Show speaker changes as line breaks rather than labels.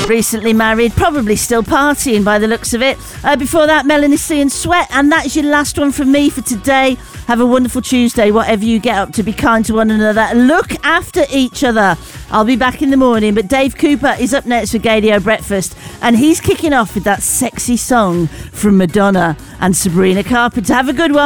Recently married, probably still partying by the looks of it. Before that, Melanie C and Sweat, and that's your last one from me for today. Have a wonderful Tuesday, whatever you get up to. Be kind to one another. Look after each other. I'll be back in the morning, but Dave Cooper is up next for Gadio Breakfast, and he's kicking off with that sexy song from Madonna and Sabrina Carpenter. Have a good one.